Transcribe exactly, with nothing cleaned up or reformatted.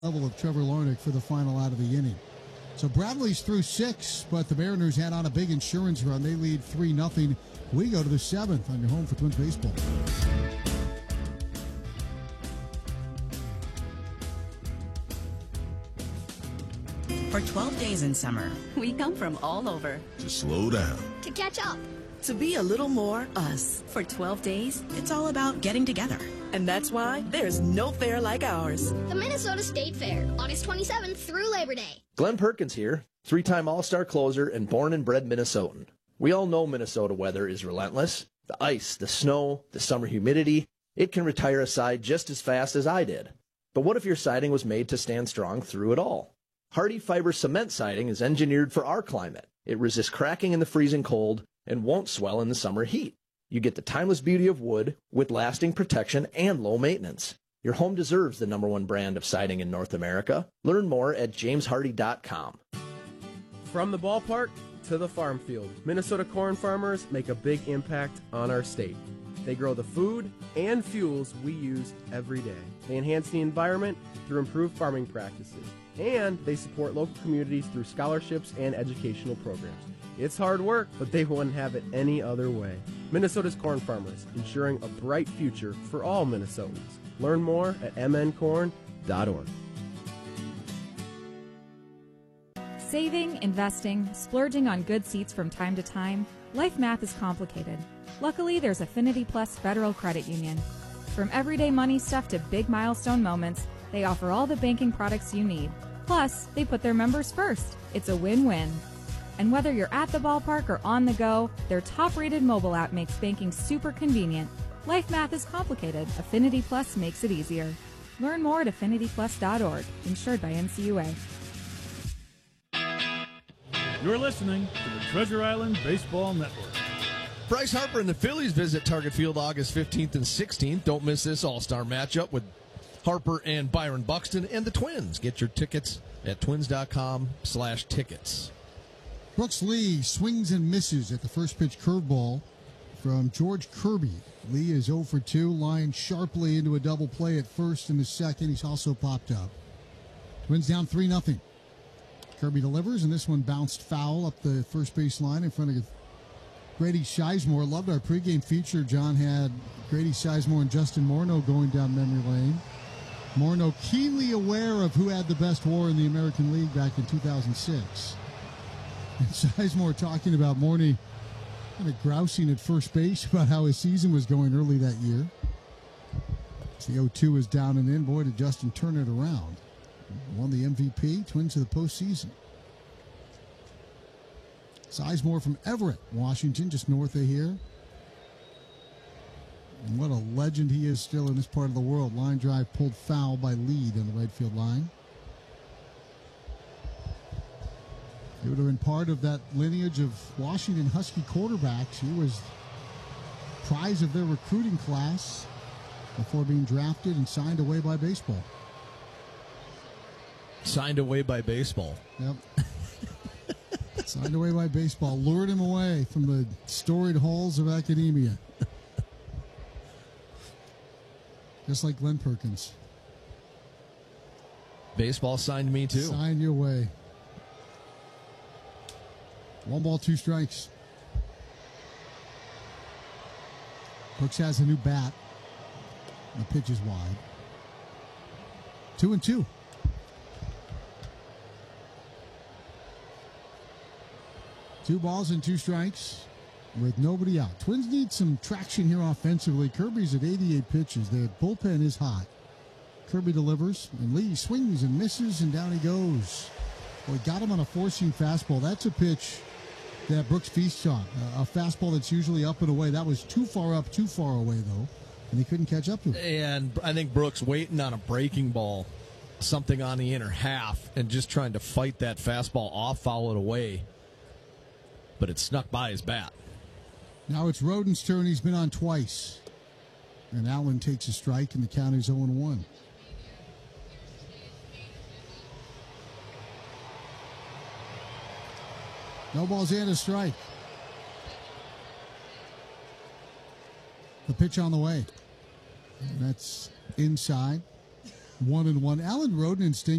level of Trevor Larnach for the final out of the inning. So Bradley's through six, but the Mariners had on a big insurance run. They lead three nothing. We go to the seventh on your home for Twins baseball. For twelve days in summer, we come from all over. To slow down. To catch up. To be a little more us. For twelve days, it's all about getting together. And that's why there's no fair like ours. The Minnesota State Fair, August twenty-seventh through Labor Day. Glenn Perkins here, three-time All-Star closer and born and bred Minnesotan. We all know Minnesota weather is relentless. The ice, the snow, the summer humidity, it can retire a side just as fast as I did. But what if your siding was made to stand strong through it all? Hardy Fiber Cement Siding is engineered for our climate. It resists cracking in the freezing cold and won't swell in the summer heat. You get the timeless beauty of wood with lasting protection and low maintenance. Your home deserves the number one brand of siding in North America. Learn more at james hardy dot com. From the ballpark to the farm field, Minnesota corn farmers make a big impact on our state. They grow the food and fuels we use every day. They enhance the environment through improved farming practices. And they support local communities through scholarships and educational programs. It's hard work, but they wouldn't have it any other way. Minnesota's corn farmers, ensuring a bright future for all Minnesotans. Learn more at m n corn dot org. Saving, investing, splurging on good seats from time to time, life math is complicated. Luckily, there's Affinity Plus Federal Credit Union. From everyday money stuff to big milestone moments, they offer all the banking products you need. Plus, they put their members first. It's a win-win. And whether you're at the ballpark or on the go, their top-rated mobile app makes banking super convenient. Life math is complicated. Affinity Plus makes it easier. Learn more at affinity plus dot org. Insured by N C U A. You're listening to the Treasure Island Baseball Network. Bryce Harper and the Phillies visit Target Field August fifteenth and sixteenth. Don't miss this all-star matchup with Harper and Byron Buxton and the Twins. Get your tickets at twins.com slash tickets. Brooks Lee swings and misses at the first pitch curveball from George Kirby. Lee is oh for two, lined sharply into a double play at first in the second. He's also popped up. Twins down three nothing. Kirby delivers, and this one bounced foul up the first base line in front of Grady Sizemore. Loved our pregame feature. John had Grady Sizemore and Justin Morneau going down memory lane. Morneau keenly aware of who had the best war in the American League back in two thousand six. And Sizemore talking about Morney kind of grousing at first base about how his season was going early that year. The oh two is down and in. Boy, did Justin turn it around. Won the M V P, Twins to the postseason. Sizemore from Everett, Washington, just north of here. And what a legend he is still in this part of the world. Line drive pulled foul by Lead on the right field line. He would have been part of that lineage of Washington Husky quarterbacks. He was prize of their recruiting class before being drafted and signed away by baseball. Signed away by baseball. Yep. Signed away by baseball. Lured him away from the storied halls of academia. Just like Glenn Perkins. Baseball signed me too. Signed you away. One ball, two strikes. Brooks has a new bat. The pitch is wide. Two and two. Two balls and two strikes with nobody out. Twins need some traction here offensively. Kirby's at eighty-eight pitches. The bullpen is hot. Kirby delivers, and Lee swings and misses, and down he goes. Boy, got him on a four-seam fastball. That's a pitch that Brooks feasts on. A fastball that's usually up and away. That was too far up, too far away, though, and he couldn't catch up to it. And I think Brooks waiting on a breaking ball, something on the inner half, and just trying to fight that fastball off, foul it away. But it snuck by his bat. Now it's Roden's turn. He's been on twice. And Allen takes a strike, and the count is oh and one. No balls and a strike. The pitch on the way. And that's inside. one and one. Alan Roden and Sting